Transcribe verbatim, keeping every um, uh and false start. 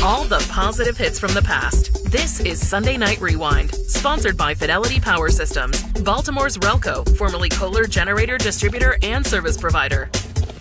All the positive hits from the past. This is Sunday Night Rewind, sponsored by Fidelity Power Systems, Baltimore's Relco, formerly Kohler Generator Distributor and Service Provider.